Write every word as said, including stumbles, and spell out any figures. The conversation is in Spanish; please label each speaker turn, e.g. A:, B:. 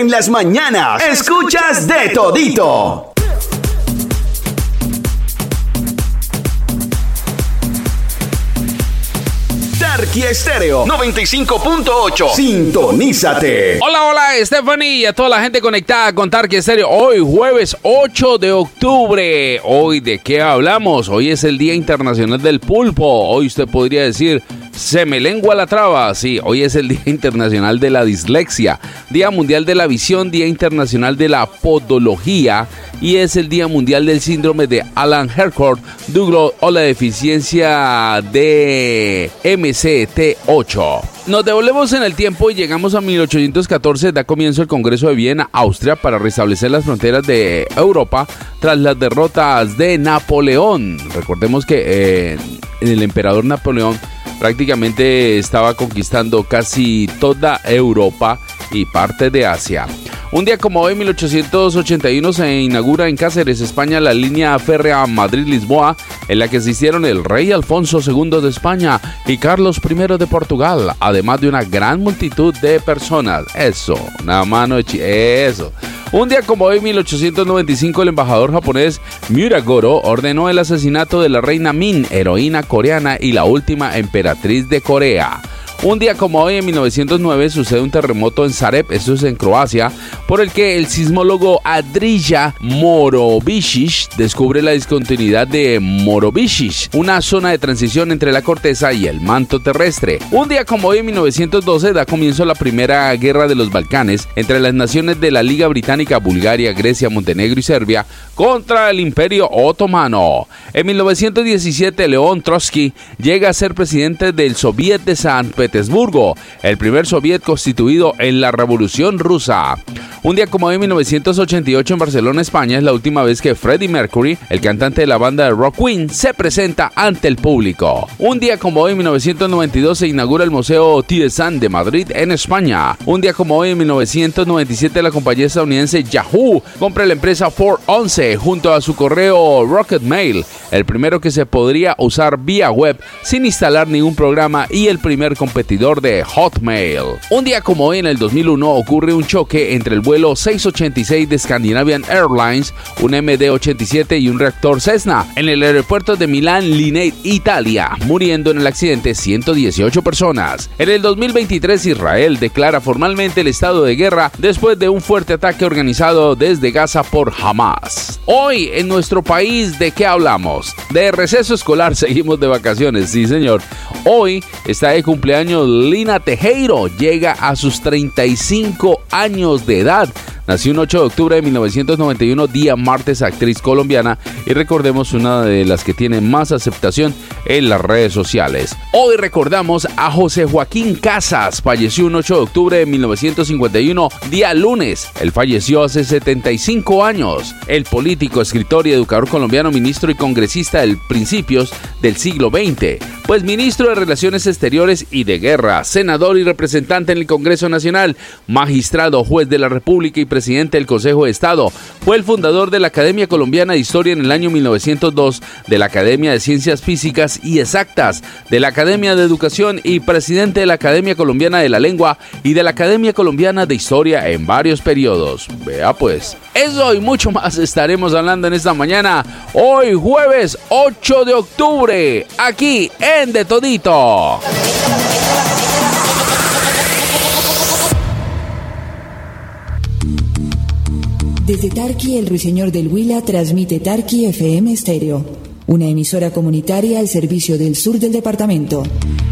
A: En las mañanas, escuchas de todito. Tarqui Estéreo noventa y cinco punto ocho. Sintonízate.
B: Hola, hola, Stephanie y a toda la gente conectada con Tarqui Estéreo. Hoy, jueves ocho de octubre. Hoy, ¿de qué hablamos? Hoy es el Día Internacional del Pulpo. Hoy usted podría decir, se me lengua la traba. Sí, hoy es el Día Internacional de la Dislexia, Día Mundial de la Visión, Día Internacional de la Podología y es el Día Mundial del Síndrome de Allan-Harcourt-Douglas o la deficiencia de M C T ocho. Nos devolvemos en el tiempo y llegamos a mil ochocientos catorce, da comienzo el Congreso de Viena, Austria, para restablecer las fronteras de Europa tras las derrotas de Napoleón. Recordemos que eh, el emperador Napoleón prácticamente estaba conquistando casi toda Europa y parte de Asia. Un día como hoy, mil ochocientos ochenta y uno, se inaugura en Cáceres, España, la línea férrea Madrid-Lisboa, en la que asistieron el rey Alfonso segundo de España y Carlos primero de Portugal, además de una gran multitud de personas. Eso, una mano de ch- eso. Un día como hoy, mil ochocientos noventa y cinco, el embajador japonés Muragoro ordenó el asesinato de la reina Min, heroína coreana y la última emperatriz de Corea. Un día como hoy, en mil novecientos nueve, sucede un terremoto en Zagreb, eso es en Croacia, por el que el sismólogo Andrija Morovicic descubre la discontinuidad de Morovicic, una zona de transición entre la corteza y el manto terrestre. Un día como hoy, en mil novecientos doce, da comienzo la primera guerra de los Balcanes entre las naciones de la Liga Británica, Bulgaria, Grecia, Montenegro y Serbia contra el Imperio Otomano. En mil novecientos diecisiete, León Trotsky llega a ser presidente del Soviet de San Petersburgo, el primer soviet constituido en la Revolución Rusa. Un día como hoy, en mil novecientos ochenta y ocho, en Barcelona, España, es la última vez que Freddie Mercury, el cantante de la banda de rock Queen, se presenta ante el público. Un día como hoy, en mil novecientos noventa y dos, se inaugura el Museo Thyssen de Madrid, en España. Un día como hoy, en mil novecientos noventa y siete, la compañía estadounidense Yahoo compra la empresa cuatrocientos once junto a su correo Rocket Mail, el primero que se podría usar vía web sin instalar ningún programa y el primer competidor de Hotmail. Un día como hoy, en el dos mil uno, ocurre un choque entre el vuelo seiscientos ochenta y seis de Scandinavian Airlines, un M D ochenta y siete y un reactor Cessna en el aeropuerto de Milán Linate, Italia, muriendo en el accidente ciento dieciocho personas. En el dos mil veintitrés, Israel declara formalmente el estado de guerra después de un fuerte ataque organizado desde Gaza por Hamas. Hoy en nuestro país, ¿de qué hablamos? De receso escolar, seguimos de vacaciones, sí señor. Hoy está de cumpleaños Lina Tejero, llega a sus treinta y cinco años de edad. Nació un ocho de octubre de mil novecientos noventa y uno, día martes, actriz colombiana y recordemos una de las que tiene más aceptación en las redes sociales. Hoy recordamos a José Joaquín Casas, falleció un ocho de octubre de mil novecientos cincuenta y uno, día lunes. Él falleció hace setenta y cinco años. El político, escritor y educador colombiano, ministro y congresista del principios del siglo veinte, pues ministro de Relaciones Exteriores y de Guerra, senador y representante en el Congreso Nacional, magistrado, juez de la República y presidente del Consejo de Estado. Fue el fundador de la Academia Colombiana de Historia en el año mil novecientos dos, de la Academia de Ciencias Físicas y Exactas, de la Academia de Educación y presidente de la Academia Colombiana de la Lengua y de la Academia Colombiana de Historia en varios periodos. Vea pues, eso y mucho más estaremos hablando en esta mañana, hoy jueves ocho de octubre, aquí en De Todito.
C: Desde Tarqui, el Ruiseñor del Huila transmite Tarqui F M Estéreo, una emisora comunitaria al servicio del sur del departamento.